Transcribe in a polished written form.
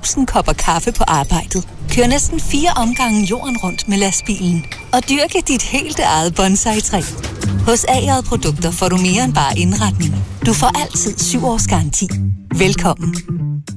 1000 kopper kaffe på arbejdet, køre næsten 4 omgange jorden rundt med lastbilen og dyrke dit helt eget bonsai-træ. Hos A.J. Produkter får du mere end bare indretning. Du får altid 7 års garanti. Velkommen.